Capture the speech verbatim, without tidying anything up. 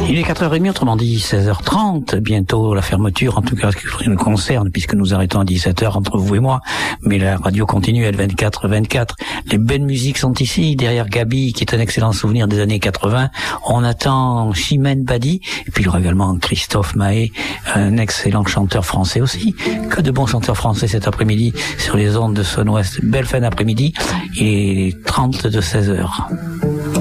Il est quatre heures trente, autrement dit seize heures trente, bientôt la fermeture, en tout cas ce qui nous concerne, puisque nous arrêtons à dix-sept heures entre vous et moi, mais la radio continue à vingt-quatre vingt-quatre. Les belles musiques sont ici, derrière Gabi, qui est un excellent souvenir des années quatre-vingts. On attend Chimène Badi, et puis il y aura également Christophe Mahé, un excellent chanteur français aussi. Que de bons chanteurs français cet après-midi sur les ondes de Son Ouest. Belle fin d'après-midi, il est trente de seize heures.